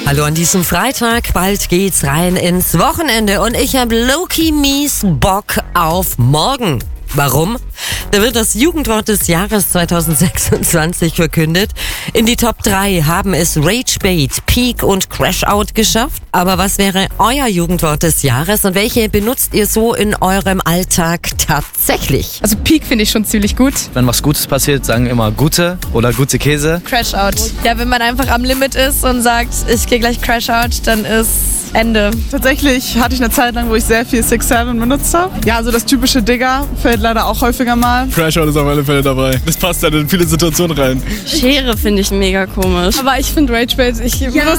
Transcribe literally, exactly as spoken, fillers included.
Hallo an diesem Freitag, bald geht's rein ins Wochenende und ich habe low-key mies Bock auf morgen. Warum? Da wird das Jugendwort des Jahres zweitausendsechsundzwanzig verkündet. In die Top drei haben es Ragebait, Peak und Crashout geschafft. Aber was wäre euer Jugendwort des Jahres und welche benutzt ihr so in eurem Alltag tatsächlich? Also Peak finde ich schon ziemlich gut. Wenn was Gutes passiert, sagen immer gute oder gute Käse. Crashout. Ja, wenn man einfach am Limit ist und sagt, ich gehe gleich Crashout, dann ist Ende. Tatsächlich hatte ich eine Zeit lang, wo ich sehr viel six seven benutzt habe. Ja, so das typische Digger fällt leider auch häufiger mal. Crashout ist auf alle Fälle dabei. Das passt halt in viele Situationen rein. Schere finde ich mega komisch. Aber ich finde Ragebait, ich benutze